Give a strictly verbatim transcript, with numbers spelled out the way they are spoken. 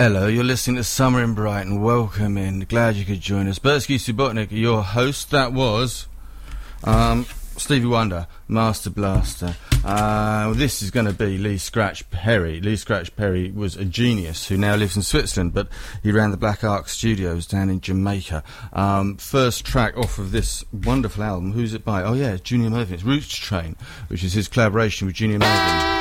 Hello, you're listening to Summer in Brighton. Welcome in. Glad you could join us. Bertsky Subotnick, your host. That was um, Stevie Wonder, Master Blaster. Uh, this is going to be Lee Scratch Perry. Lee Scratch Perry was a genius who now lives in Switzerland, but he ran the Black Ark Studios down in Jamaica. Um, first track off of this wonderful album. Who's it by? Oh yeah, Junior Murvin. It's Roots Train, which is his collaboration with Junior Murvin.